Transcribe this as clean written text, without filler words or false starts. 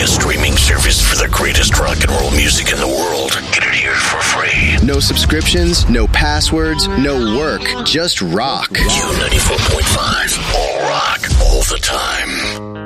a streaming service for the greatest rock and roll music in the world. Get it here for free. No subscriptions, no passwords, no work. Just rock. Q94.5. All rock, all the time.